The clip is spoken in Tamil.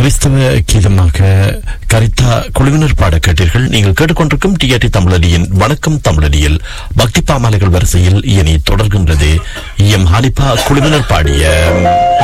கிறிஸ்தவ கீதமாக கரித்தா குழுவினர் பாட கேட்டீர்கள். நீங்கள் கேட்டுக்கொண்டிருக்கும் டிஆர்டி தமிழடியின் வணக்கம் தமிழடியில் பக்தி பாமாலைகள் வரிசையில் இனி தொடர்கின்றது எம் ஹாலிபா குழுவினர் பாடிய